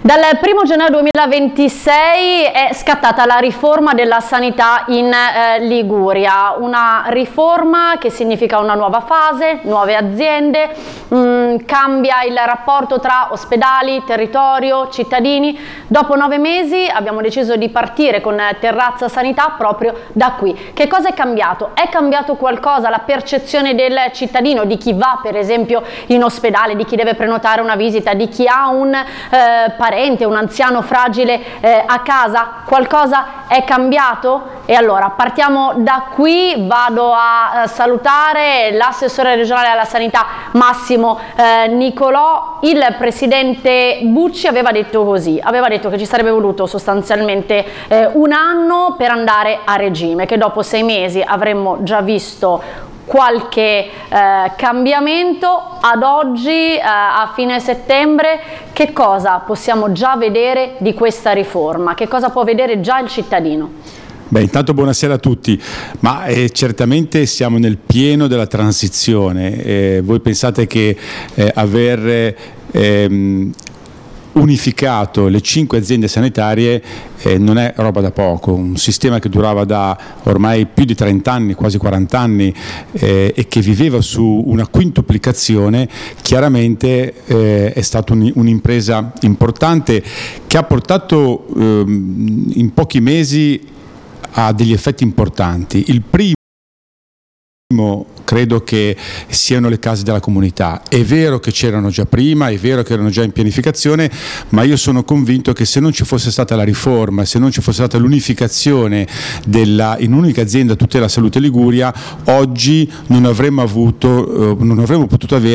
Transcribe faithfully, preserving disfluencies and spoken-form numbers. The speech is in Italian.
Dal primo gennaio duemilaventisei è scattata la riforma della sanità in eh, Liguria, una riforma che significa una nuova fase, nuove aziende, mh, cambia il rapporto tra ospedali, territorio, cittadini. Dopo nove mesi abbiamo deciso di partire con Terrazza Sanità proprio da qui. Che cosa è cambiato? È cambiato qualcosa la percezione del cittadino, di chi va per esempio in ospedale, di chi deve prenotare una visita, di chi ha un eh, parente, un anziano fragile eh, a casa? Qualcosa è cambiato? E allora partiamo da qui, vado a eh, salutare l'assessore regionale alla sanità Massimo eh, Nicolò. Il presidente Bucci aveva detto così, aveva detto che ci sarebbe voluto sostanzialmente eh, un anno per andare a regime, che dopo sei mesi avremmo già visto qualche eh, cambiamento. Ad oggi, eh, a fine settembre, che cosa possiamo già vedere di questa riforma? Che cosa può vedere già il cittadino? Beh, intanto buonasera a tutti, ma eh, certamente siamo nel pieno della transizione. Eh, voi pensate che eh, aver ehm, unificato le cinque aziende sanitarie eh, non è roba da poco, un sistema che durava da ormai più di trenta anni, quasi quaranta anni, eh, e che viveva su una quintuplicazione, chiaramente eh, è stata un, un'impresa importante che ha portato eh, in pochi mesi a degli effetti importanti. Il primo credo che siano le case della comunità. È vero che c'erano già prima, è vero che erano già in pianificazione, ma io sono convinto che se non ci fosse stata la riforma, se non ci fosse stata l'unificazione della, in un'unica azienda tutela salute Liguria, oggi non avremmo avuto, eh, non avremmo potuto avere